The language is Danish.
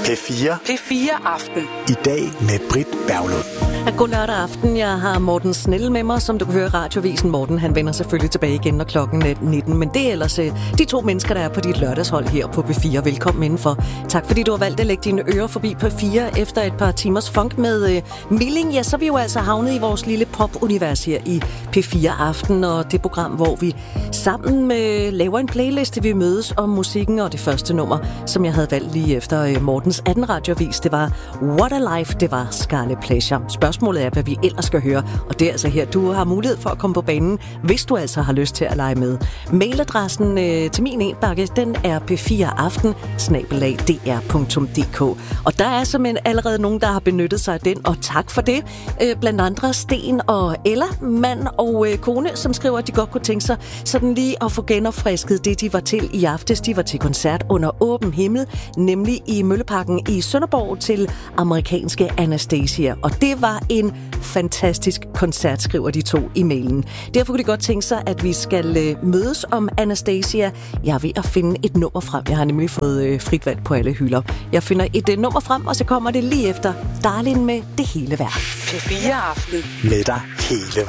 P4 Aften. I dag med Britt Berglund. God lørdag aften. Jeg har Morten Snell med mig, som du kan høre Radiovisen. Morten, han vender selvfølgelig tilbage igen, når klokken er 19. Men det er ellers de to mennesker, der er på dit lørdagshold her på P4. Velkommen indenfor. Tak fordi du har valgt at lægge dine ører forbi P4 efter et par timers funk med Milling. Ja, så er vi jo altså havnet i vores lille pop-univers her i P4 Aften. Og det program, hvor vi sammen laver en playliste. Vi mødes om musikken, og det første nummer, som jeg havde valgt lige efter Mortens 18 radiovis, det var What a Life, det var Scarlet Pleasure. Spørgsmålet er, hvad vi ellers skal høre, og det er altså her, du har mulighed for at komme på banen, hvis du altså har lyst til at lege med. Mailadressen til min e-bakke, den er p4aften@dr.dk. Og der er simpelthen allerede nogen, der har benyttet sig af den, og tak for det. Blandt andre Sten og Ella, mand og kone, som skriver, at de godt kunne tænke sig sådan lige at få genopfrisket det, de var til i aftes. De var til koncert under åben himmel, nemlig i Mølleparken i Sønderborg til amerikanske Anastacia. Og det var en fantastisk koncert, skriver de to i mailen. Derfor kunne de godt tænke sig, at vi skal mødes om Anastacia. Jeg er ved at finde et nummer frem. Jeg har nemlig fået frit valg på alle hylder. Jeg finder et nummer frem, og så kommer det lige efter Darling med Det Hele Værd. P4 Aften. Med dig hele